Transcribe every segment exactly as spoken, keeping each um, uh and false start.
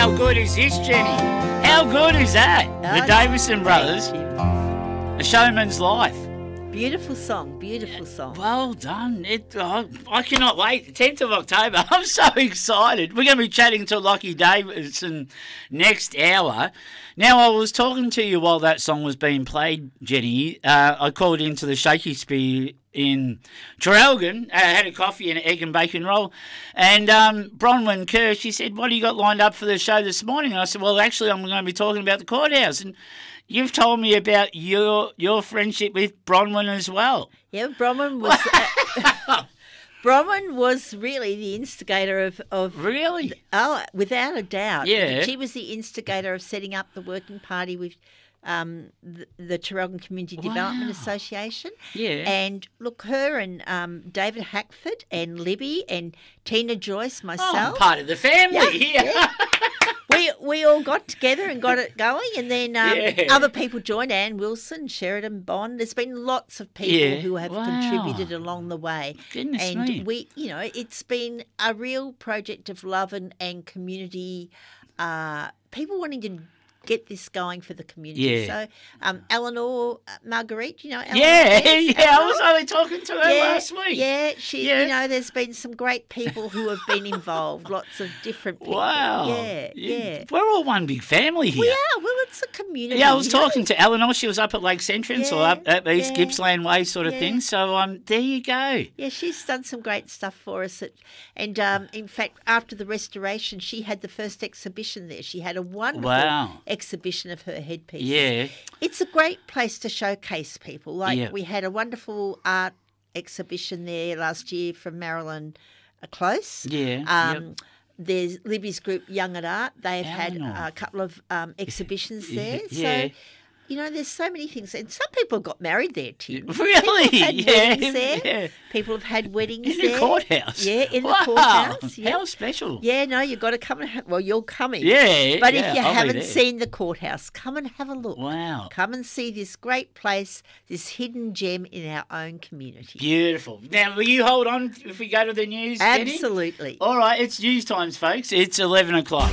How good is this, Jenny? How good is that? Oh, The Davison Brothers, thank you. A Showman's Life. Beautiful song, beautiful song. Well done. It, oh, I cannot wait. The tenth of October. I'm so excited. We're going to be chatting to Lockie Davidson next hour. Now, I was talking to you while that song was being played, Jenny. Uh, I called into the Shakespeare in Traralgon. I had a coffee and an egg and bacon roll. And um, Bronwyn Kerr, she said, what do you got lined up for the show this morning? And I said, well, actually, I'm going to be talking about the courthouse. And you've told me about your your friendship with Bronwyn as well. Yeah, Bronwyn was uh, Bronwyn was really the instigator of, of Really? Oh, without a doubt. Yeah. She was the instigator of setting up the working party with um, the, the Traralgon Community Development Wow. Association. Yeah. And look, her and um, David Hackford and Libby and Tina Joyce, Oh, myself. I'm part of the family Yeah, here. yeah. We we all got together and got it going, and then um, Yeah. other people joined. Anne Wilson, Sheridan Bond. There's been lots of people Yeah. who have Wow. contributed along the way. Goodness and me. we, you know, it's been a real project of love and, and community. Uh, people wanting to get this going for the community. Yeah. So, um, Eleanor uh, Marguerite, you know, Eleanor, Yeah, yes, yeah. I Eleanor? was only talking to her yeah, last week. Yeah, she. Yeah. You know, there's been some great people who have been involved. Lots of different people. Wow. Yeah, yeah. We're all one big family here. We are. Well, it's a community. Yeah, I was you know? talking to Eleanor. She was up at Lakes Entrance or Yeah, up at East yeah, Gippsland Way sort of yeah. thing. So um, there you go. Yeah, she's done some great stuff for us. At, and um, in fact, after the restoration, she had the first exhibition there. She had a wonderful Wow. exhibition of her headpieces. Yeah. It's a great place to showcase people. Like Yeah. we had a wonderful art exhibition there last year from Marilyn Close. Yeah. Um, yep. There's Libby's group Young at Art. They've Eleanor. had a couple of um, exhibitions there. Yeah. So, you know, there's so many things. And some people got married there, Tim. Really? People have had Yeah, weddings there. yeah. People have had weddings In there. the courthouse. Yeah, in wow. the courthouse. Yeah. How special. Yeah, no, you've got to come and have, well, you're coming. Yeah. But yeah, if you I'll be haven't there. seen the courthouse, come and have a look. Wow. Come and see this great place, this hidden gem in our own community. Beautiful. Now, will you hold on if we go to the news, Jenny? Absolutely. All right, it's news times, folks. It's eleven o'clock.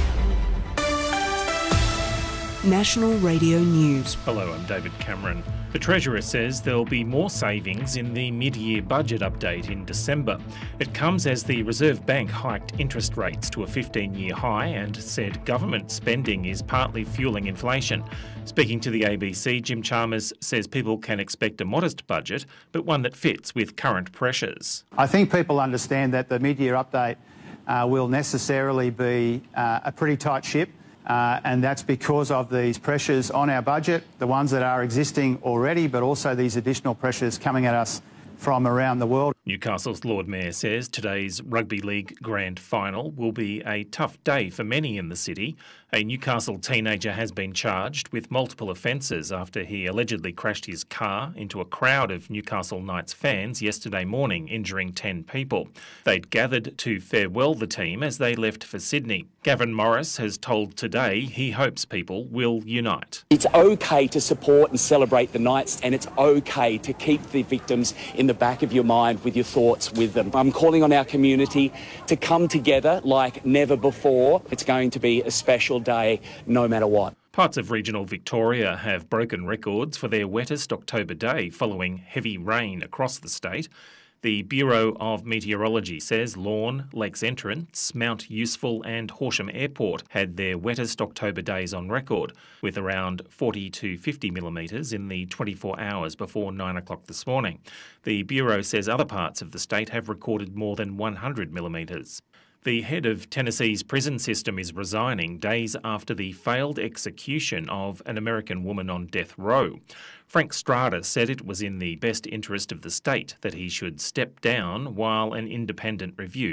National Radio News. Hello, I'm David Cameron. The Treasurer says there'll be more savings in the mid-year budget update in December. It comes as the Reserve Bank hiked interest rates to a fifteen-year high and said government spending is partly fueling inflation. Speaking to the A B C, Jim Chalmers says people can expect a modest budget, but one that fits with current pressures. I think people understand that the mid-year update uh, will necessarily be uh, a pretty tight ship. Uh, and that's because of these pressures on our budget, the ones that are existing already, but also these additional pressures coming at us from around the world. Newcastle's Lord Mayor says today's Rugby League Grand Final will be a tough day for many in the city. A Newcastle teenager has been charged with multiple offences after he allegedly crashed his car into a crowd of Newcastle Knights fans yesterday morning, injuring ten people. They'd gathered to farewell the team as they left for Sydney. Gavin Morris has told Today he hopes people will unite. It's okay to support and celebrate the Knights, and it's okay to keep the victims in the back of your mind with your thoughts with them. I'm calling on our community to come together like never before. It's going to be a special day no matter what. Parts of regional Victoria have broken records for their wettest October day following heavy rain across the state. The Bureau of Meteorology says Lorne, Lakes Entrance, Mount Useful and Horsham Airport had their wettest October days on record, with around forty to fifty millimetres in the twenty-four hours before nine o'clock this morning. The Bureau says other parts of the state have recorded more than one hundred millimetres. The head of Tennessee's prison system is resigning days after the failed execution of an American woman on death row. Frank Strada said it was in the best interest of the state that he should step down while an independent review